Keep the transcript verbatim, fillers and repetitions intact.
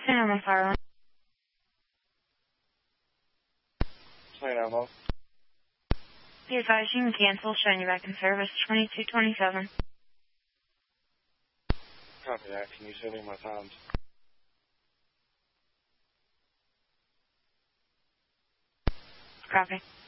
San Fire. Say no more. Be advised you can cancel, showing you back in service twenty-two twenty-seven. Copy that. Can you send me my times? Copy.